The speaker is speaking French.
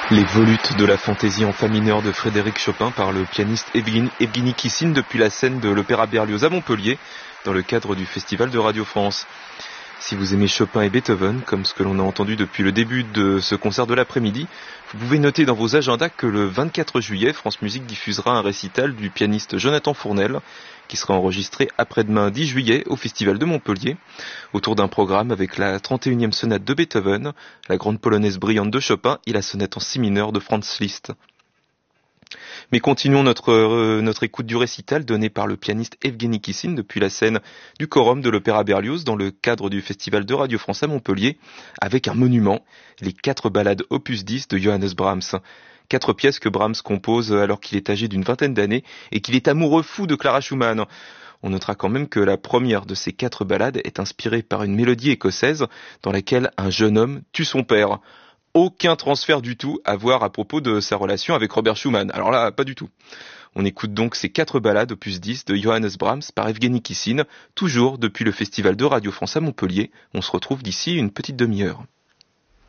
Les volutes de la fantaisie en fa mineur de Frédéric Chopin par le pianiste Evgueni Kissine depuis la scène de l'Opéra Berlioz à Montpellier dans le cadre du Festival de Radio France. Si vous aimez Chopin et Beethoven, comme ce que l'on a entendu depuis le début de ce concert de l'après-midi, vous pouvez noter dans vos agendas que le 24 juillet, France Musique diffusera un récital du pianiste Jonathan Fournel, qui sera enregistré après-demain 10 juillet au Festival de Montpellier, autour d'un programme avec la 31e sonate de Beethoven, la grande polonaise brillante de Chopin et la sonate en si mineur de Franz Liszt. Mais continuons notre écoute du récital donné par le pianiste Evgueni Kissine depuis la scène du Quorum de l'Opéra Berlioz dans le cadre du Festival de Radio France à Montpellier, avec un monument, les 4 ballades opus 10 de Johannes Brahms. 4 pièces que Brahms compose alors qu'il est âgé d'une vingtaine d'années et qu'il est amoureux fou de Clara Schumann. On notera quand même que la première de ces 4 ballades est inspirée par une mélodie écossaise dans laquelle un jeune homme tue son père. Aucun transfert du tout à voir à propos de sa relation avec Robert Schumann. Alors là, pas du tout. On écoute donc ces 4 ballades opus 10 de Johannes Brahms par Evgueni Kissine, toujours depuis le Festival de Radio France à Montpellier. On se retrouve d'ici une petite demi-heure.